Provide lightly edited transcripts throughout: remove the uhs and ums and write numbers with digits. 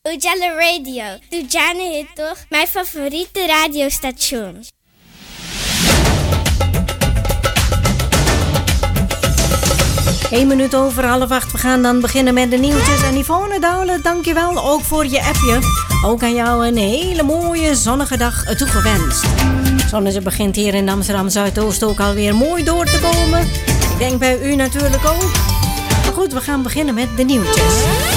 Ujala Radio. Ujana is toch mijn favoriete radiostation. Eén minuut over 7:30. We gaan dan beginnen met de nieuwtjes. En Yvonne Douwlen, dankjewel ook voor je appje. Ook aan jou een hele mooie zonnige dag toegewenst. Zonnetje begint hier in Amsterdam Zuidoost ook alweer mooi door te komen. Ik denk bij u natuurlijk ook. Maar goed, we gaan beginnen met de nieuwtjes.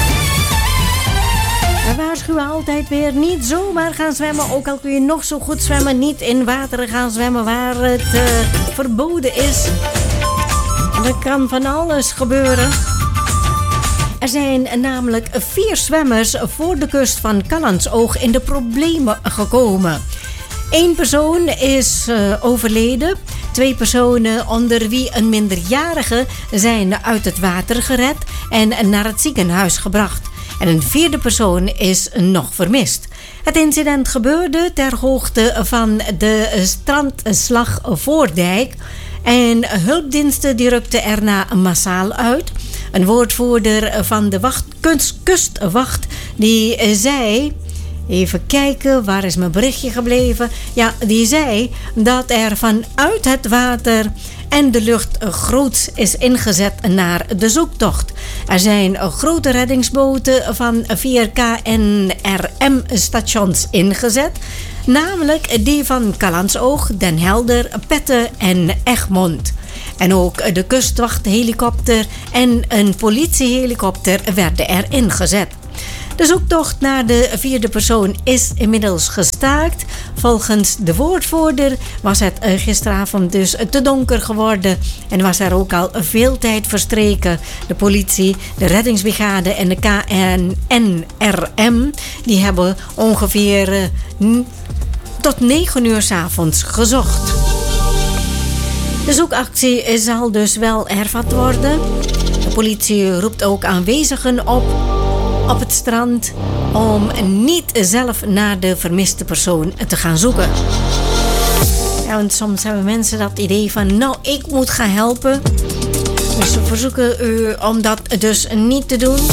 We waarschuwen altijd weer niet zomaar gaan zwemmen. Ook al kun je nog zo goed zwemmen, niet in water gaan zwemmen waar het verboden is. Er kan van alles gebeuren. Er zijn namelijk 4 zwemmers voor de kust van Callantsoog in de problemen gekomen. 1 persoon is overleden. 2 personen, onder wie een minderjarige, zijn uit het water gered en naar het ziekenhuis gebracht. En een 4e persoon is nog vermist. Het incident gebeurde ter hoogte van de strandslagvoordijk. En hulpdiensten die rukten erna massaal uit. Een woordvoerder van de kustwacht die zei... Even kijken, waar is mijn berichtje gebleven? Ja, die zei dat er vanuit het water en de lucht groots is ingezet naar de zoektocht. Er zijn grote reddingsboten van 4 KNRM-stations ingezet. Namelijk die van Callantsoog, Den Helder, Petten en Egmond. En ook de kustwachthelikopter en een politiehelikopter werden er ingezet. De zoektocht naar de 4e persoon is inmiddels gestaakt. Volgens de woordvoerder was het gisteravond dus te donker geworden en was er ook al veel tijd verstreken. De politie, de reddingsbrigade en de KNRM die hebben ongeveer tot 9 uur 's avonds gezocht. De zoekactie zal dus wel hervat worden. De politie roept ook aanwezigen op het strand om niet zelf naar de vermiste persoon te gaan zoeken. Ja, want soms hebben mensen dat idee van, nou, ik moet gaan helpen. Dus we verzoeken u om dat dus niet te doen.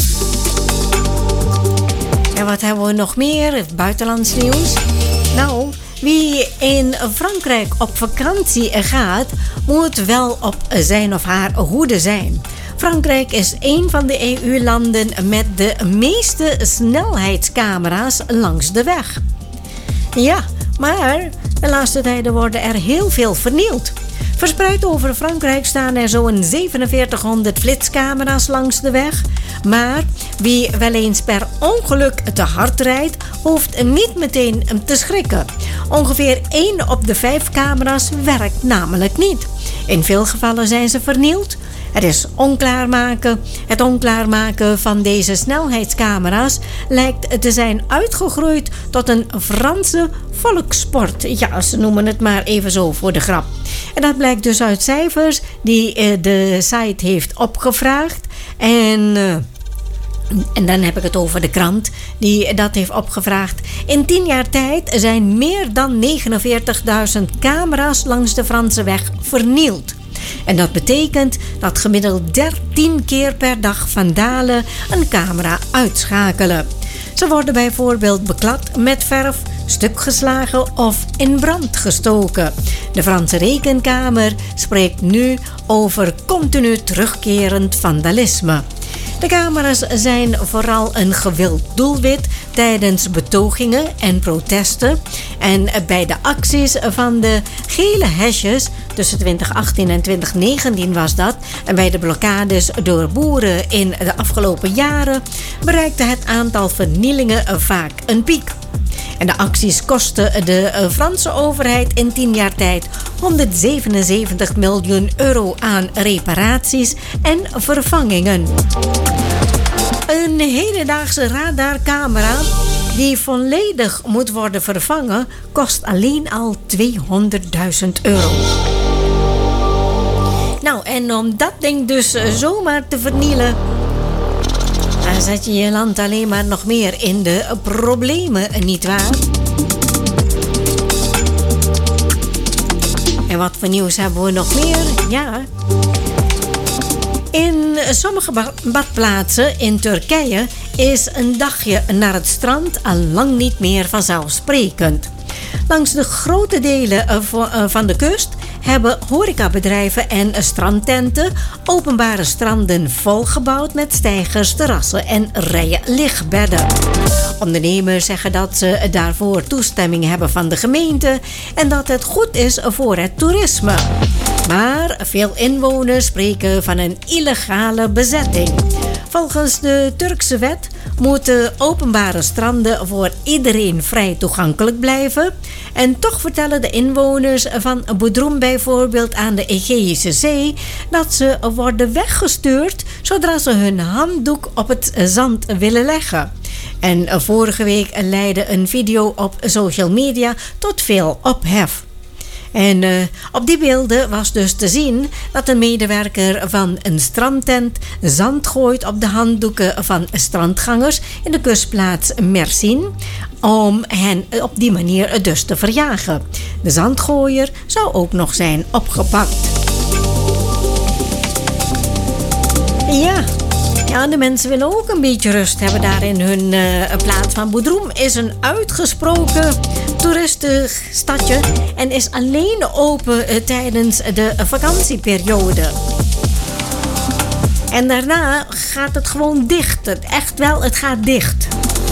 En wat hebben we nog meer? Buitenlands nieuws. Nou, wie in Frankrijk op vakantie gaat, moet wel op zijn of haar hoede zijn. Frankrijk is een van de EU-landen met de meeste snelheidscamera's langs de weg. Ja, maar de laatste tijden worden er heel veel vernield. Verspreid over Frankrijk staan er zo'n 4700 flitscamera's langs de weg. Maar wie wel eens per ongeluk te hard rijdt, hoeft niet meteen te schrikken. Ongeveer 1 op de 5 camera's werkt namelijk niet. In veel gevallen zijn ze vernield. Het onklaarmaken van deze snelheidscamera's lijkt te zijn uitgegroeid tot een Franse volkssport. Ja, ze noemen het maar even zo voor de grap. En dat blijkt dus uit cijfers die de site heeft opgevraagd. En dan heb ik het over de krant die dat heeft opgevraagd. In 10 jaar tijd zijn meer dan 49.000 camera's langs de Franse weg vernield. En dat betekent dat gemiddeld 13 keer per dag vandalen een camera uitschakelen. Ze worden bijvoorbeeld beklad met verf, stukgeslagen of in brand gestoken. De Franse Rekenkamer spreekt nu over continu terugkerend vandalisme. De camera's zijn vooral een gewild doelwit tijdens betogingen en protesten. En bij de acties van de gele hesjes tussen 2018 en 2019 was dat. En bij de blokkades door boeren in de afgelopen jaren bereikte het aantal vernielingen vaak een piek. En de acties kosten de Franse overheid in 10 jaar tijd 177 miljoen euro aan reparaties en vervangingen. Een hedendaagse radarcamera die volledig moet worden vervangen kost alleen al 200.000 euro. Nou, en om dat ding dus zomaar te vernielen, dan zet je je land alleen maar nog meer in de problemen, nietwaar? En wat voor nieuws hebben we nog meer? Ja. In sommige badplaatsen in Turkije is een dagje naar het strand al lang niet meer vanzelfsprekend. Langs de grote delen van de kust hebben horecabedrijven en strandtenten openbare stranden volgebouwd met steigers, terrassen en rijen lichtbedden. Ondernemers zeggen dat ze daarvoor toestemming hebben van de gemeente en dat het goed is voor het toerisme. Maar veel inwoners spreken van een illegale bezetting. Volgens de Turkse wet moeten openbare stranden voor iedereen vrij toegankelijk blijven. En toch vertellen de inwoners van Bodrum bijvoorbeeld aan de Egeïsche Zee dat ze worden weggestuurd zodra ze hun handdoek op het zand willen leggen. En vorige week leidde een video op social media tot veel ophef. En op die beelden was dus te zien dat een medewerker van een strandtent zand gooit op de handdoeken van strandgangers in de kustplaats Mersin, om hen op die manier dus te verjagen. De zandgooier zou ook nog zijn opgepakt. Ja, de mensen willen ook een beetje rust hebben daar in hun plaats. Van Bodrum is een uitgesproken toeristenstadje en is alleen open tijdens de vakantieperiode. En daarna gaat het gewoon dicht. Het gaat dicht.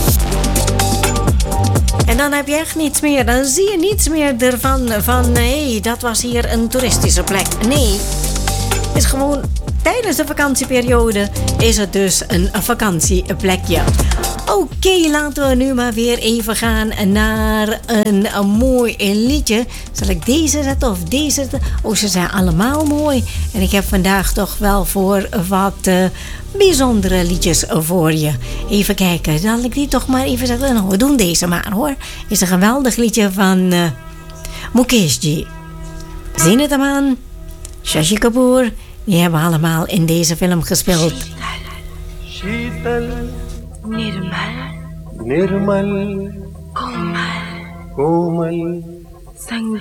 En dan heb je echt niets meer. Dan zie je niets meer ervan van hey, dat was hier een toeristische plek. Nee, het is gewoon tijdens de vakantieperiode is het dus een vakantieplekje. Oké, laten we nu maar weer even gaan naar een mooi liedje. Zal ik deze zetten of deze zetten? Oh, ze zijn allemaal mooi. En ik heb vandaag toch wel voor wat bijzondere liedjes voor je. Even kijken, zal ik die toch maar even zetten? Nou, we doen deze maar hoor. Is een geweldig liedje van Mukeshji. Zien het hem aan? Shashi Kapoor. Die hebben allemaal in deze film gespeeld. Sheetal, Nirmal, Komal,